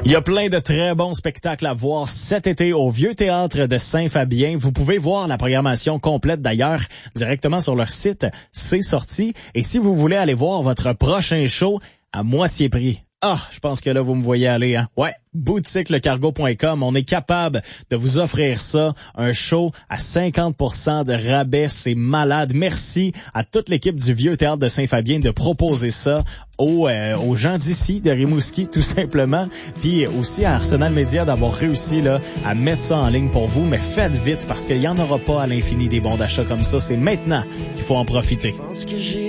Il y a plein de très bons spectacles à voir cet été au Vieux Théâtre de Saint-Fabien. Vous pouvez voir la programmation complète d'ailleurs directement sur leur site. C'est sorti. Et si vous voulez aller voir votre prochain show à moitié prix, je pense que là, vous me voyez aller, hein. Ouais, boutiquelecargo.com, on est capable de vous offrir ça, un show à 50% de rabais, c'est malade. Merci à toute l'équipe du Vieux Théâtre de Saint-Fabien de proposer ça aux gens d'ici, de Rimouski, tout simplement. Puis aussi à Arsenal Média d'avoir réussi là à mettre ça en ligne pour vous. Mais faites vite parce qu'il n'y en aura pas à l'infini des bons d'achat comme ça. C'est maintenant qu'il faut en profiter.